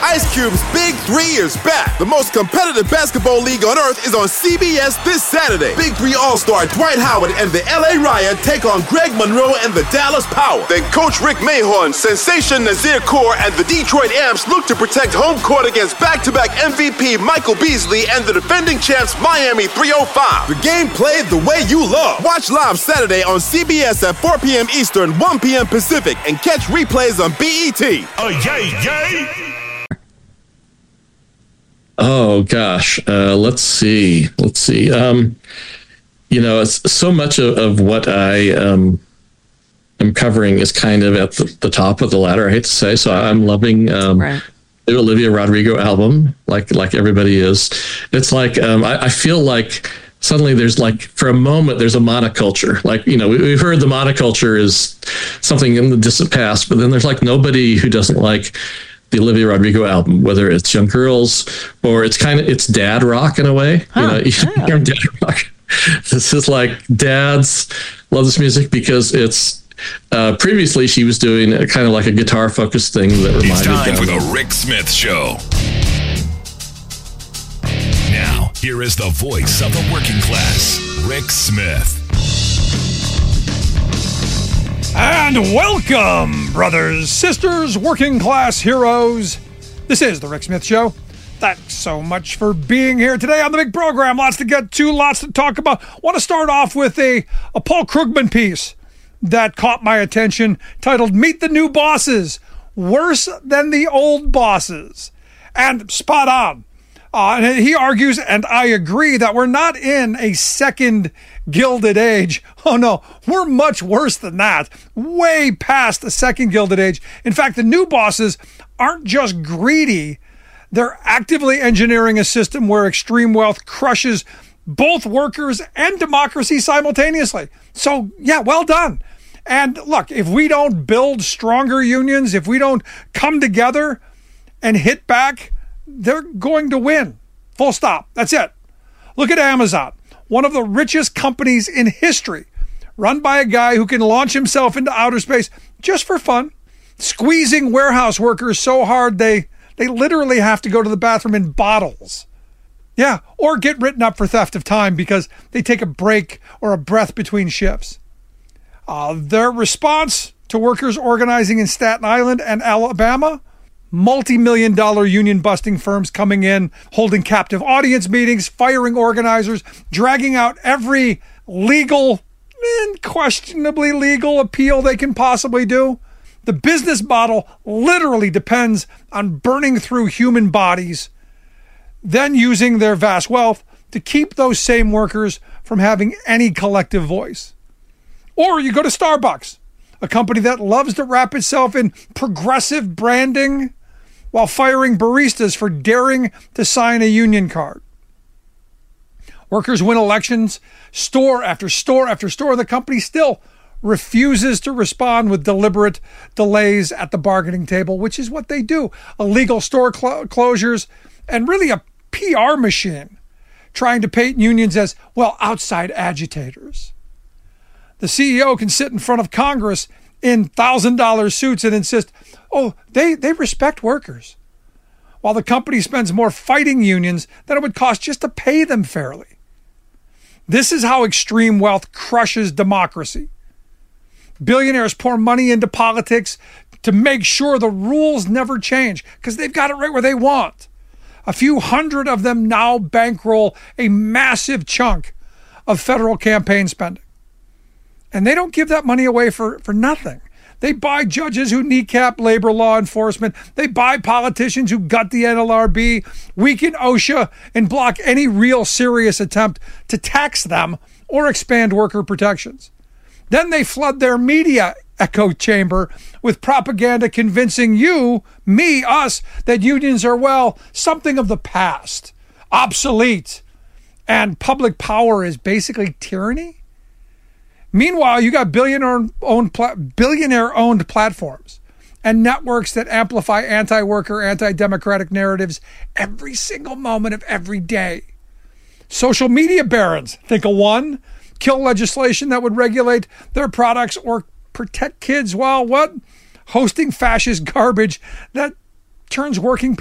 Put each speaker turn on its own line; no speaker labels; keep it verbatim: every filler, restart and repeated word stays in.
Ice Cube's Big Three is back. The most competitive basketball league on earth is on C B S this Saturday. Big Three All-Star Dwight Howard and the L A Riot take on Greg Monroe and the Dallas Power. Then Coach Rick Mahorn, Sensation Nazir Kaur, and the Detroit Amps look to protect home court against back-to-back M V P Michael Beasley and the defending champs Miami three oh five. The game played the way you love. Watch live Saturday on C B S at four p.m. Eastern, one p.m. Pacific, and catch replays on B E T.
Oh, yay, yay!
Oh, gosh. Uh, let's see. Let's see. Um, you know, it's so much of, of what I um, am covering is kind of at the, the top of the ladder, I hate to say. So I'm loving um, right. the Olivia Rodrigo album, like like everybody is. It's like, um, I, I feel like suddenly there's like, for a moment, there's a monoculture. Like, you know, we, we've heard the monoculture is something in the distant past, but then there's like nobody who doesn't like the Olivia Rodrigo album, whether it's young girls or it's kind of, it's dad rock in a way. Huh, you know, yeah. You're dad rock. This is like dads love this music because it's, uh, previously she was doing a, kind of like a guitar focused thing that reminded me.
It's time for the Rick Smith Show. Now, here is the voice of the working class, Rick Smith.
And welcome, brothers, sisters, working class heroes. This is the Rick Smith Show. Thanks so much for being here today on the big program. Lots to get to, lots to talk about. Want to start off with a, a Paul Krugman piece that caught my attention titled Meet the New Bosses, Worse Than the Old Bosses. And spot on. Uh, and he argues, and I agree, that we're not in a second Gilded Age. Oh no, we're much worse than that. Way past the second Gilded Age. In fact, the new bosses aren't just greedy. They're actively engineering a system where extreme wealth crushes both workers and democracy simultaneously. So yeah, well done. And look, if we don't build stronger unions, if we don't come together and hit back, they're going to win. Full stop. That's it. Look at Amazon, one of the richest companies in history, run by a guy who can launch himself into outer space just for fun, squeezing warehouse workers so hard they they literally have to go to the bathroom in bottles. Yeah, or get written up for theft of time because they take a break or a breath between shifts. Uh, their response to workers organizing in Staten Island and Alabama? Multi-million dollar union busting firms coming in, holding captive audience meetings, firing organizers, dragging out every legal and questionably legal appeal they can possibly do. The business model literally depends on burning through human bodies, then using their vast wealth to keep those same workers from having any collective voice. Or you go to Starbucks, a company that loves to wrap itself in progressive branding while firing baristas for daring to sign a union card. Workers win elections, store after store after store. The company still refuses to respond with deliberate delays at the bargaining table, which is what they do. Illegal store cl- closures and really a P R machine trying to paint unions as, well, outside agitators. The C E O can sit in front of Congress in one thousand dollars suits and insist, oh, they, they respect workers, while the company spends more fighting unions than it would cost just to pay them fairly. This is how extreme wealth crushes democracy. Billionaires pour money into politics to make sure the rules never change because they've got it right where they want. A few hundred of them now bankroll a massive chunk of federal campaign spending. And they don't give that money away for, for nothing. They buy judges who kneecap labor law enforcement. They buy politicians who gut the N L R B, weaken OSHA, and block any real serious attempt to tax them or expand worker protections. Then they flood their media echo chamber with propaganda convincing you, me, us, that unions are, well, something of the past, obsolete, and public power is basically tyranny. Meanwhile, you got billionaire-owned billionaire-owned platforms and networks that amplify anti-worker, anti-democratic narratives every single moment of every day. Social media barons, think of one, kill legislation that would regulate their products or protect kids while what? Hosting fascist garbage that turns working people